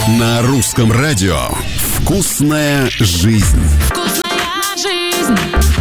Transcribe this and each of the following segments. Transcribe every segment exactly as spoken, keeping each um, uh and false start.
На русском радио «Вкусная жизнь». Вкусная жизнь.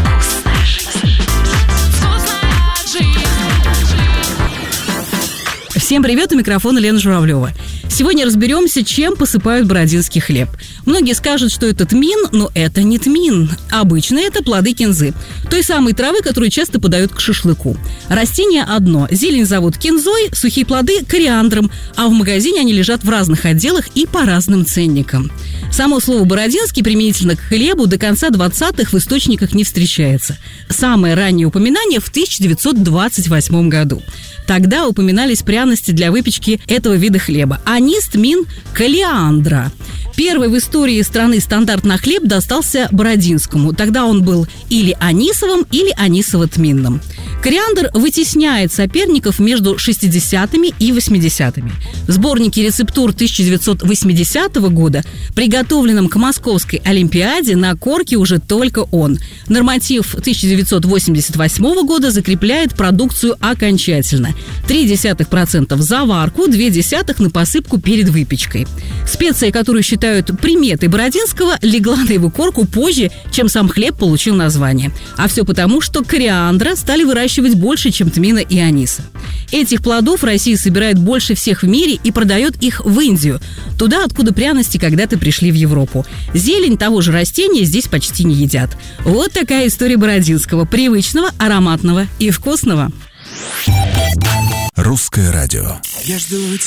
Всем привет, у микрофона Лена Журавлева. Сегодня разберемся, чем посыпают бородинский хлеб. Многие скажут, что это тмин, но это не тмин. Обычно это плоды кинзы, той самой травы, которую часто подают к шашлыку. Растение одно. Зелень зовут кинзой, сухие плоды – кориандром, а в магазине они лежат в разных отделах и по разным ценникам. Само слово «бородинский» применительно к хлебу до конца двадцатых в источниках не встречается. Самое раннее упоминание в тысяча девятьсот двадцать восьмом году. Тогда упоминались пряности для выпечки этого вида хлеба. Анис, тмин, колиандра. Первый в истории страны стандарт на хлеб достался Бородинскому. Тогда он был или анисовым, или анисово-тминным. Кориандр вытесняет соперников между шестидесятыми и восьмидесятыми. В сборнике рецептур тысяча девятьсот восьмидесятого года, приготовленном к Московской Олимпиаде, на корке уже только он. Норматив тысяча девятьсот восемьдесят восьмого года закрепляет продукцию окончательно. три десятых процента в заварку, две десятых на посыпку перед выпечкой. Специя, которую считают приметой Бородинского, легла на его корку позже, чем сам хлеб получил название. А все потому, что кориандра стали выращивать больше, чем тмина и аниса. Этих плодов Россия собирает больше всех в мире и продает их в Индию, туда, откуда пряности когда-то пришли в Европу. Зелень того же растения здесь почти не едят. Вот такая история Бородинского, привычного, ароматного и вкусного. Русское радио. Я жду